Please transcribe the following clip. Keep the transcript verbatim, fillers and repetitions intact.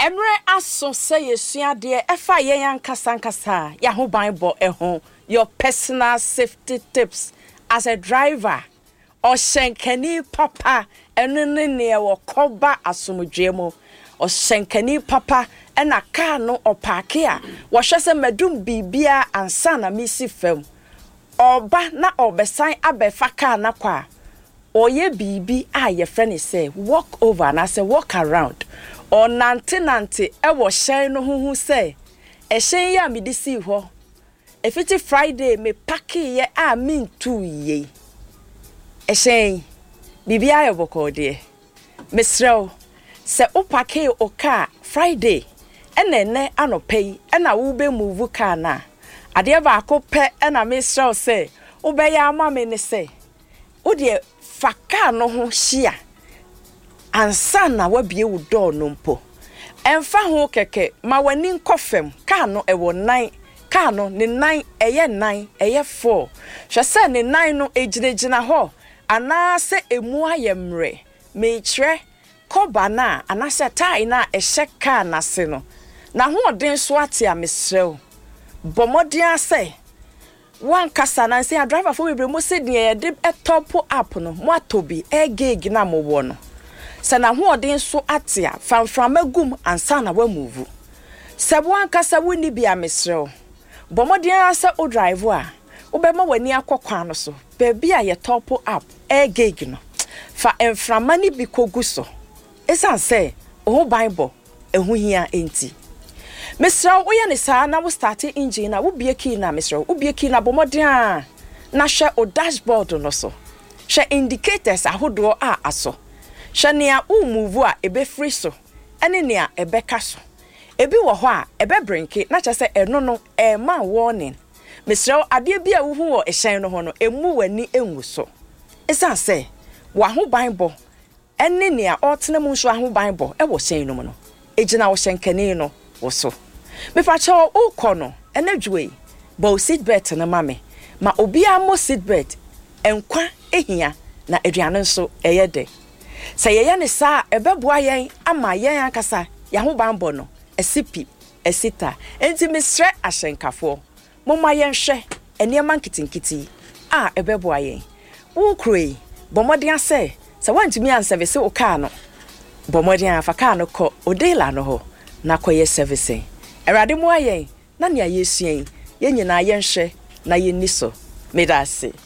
Emre aso say yesua de efa yen yankasa nkasa ya ho banbo eho your personal safety tips as a driver or shenkani papa enene ne wo koba asomdwemo or shenkani papa ena car no opake a wo hwese madum bibia ansa na misi fam oba na obesan abefa car na kwa oye bibi a ye friend say walk over na say walk around or nante nante e wo hyen no huhu say e hyen ya me disi ho e fiti Friday me pack ye a min tu ye e hyen bibia ye boko de mesrew se o pack o car Friday enene anopei ena wo be move car na ade ba akopɛ ena mesrew say wo be ya ama me ne say wo de faka no ho hia ansa na wabie wo do no mpo emfa ho keke ma wani nkofem ka no ewo nine ka no ne nine eye nine eye four hwese ne nine no ejinejina ho ana se emu ayemre me kire koba na ana se tai na ehye ka na se no na ho odin so ate amesrew bomodin ase wan kasa na se driver for we mo se de de top up no mo atobi e gig na mo wo no se na ho odin so atia fanframa gum ansa na wa move se wan kasa woni bia mesrew bomodin ase o drive a wo be ma wani akokwa no so be bia ye top up e gig no fa enframa ni bi kogu so esan se o bible ehu hia enti mesrew wo ye ne saa na wo start engine na wo bie key na mesrew wo bie key na bomodin a na hwe o dashboard no so hwe indicators ahodo a aso hwe nea wo move a ebe free so ene nea ebe ka so ebi wo ho a ebe brinke na che se eno no e ma warning mesrew ade bia wo hu wo ehyen no ho no emu wani enwu so esan se wa ho bible ene nea otene mu nso ho bible e wo hyen no mo no ejina wo hyenkani no wo so me fa cho ukọ no enadwe bo seat belt na mame ma obi amo seat belt enkwa ehia na aduane nso eye de se ye ne sa ebeboa yen ama yen akasa ya ho bambo no esipi esita enti mesre ahyenkafo momma yen hwe eniema nkitinkiti a ebeboa yen wo kroi bomodin ase se wantumi an service o car no bomodin afa car no ko odela no ho na koye servicing erade mo ayen na ne ayesuen ye nyina ye nhwe na ye niso medase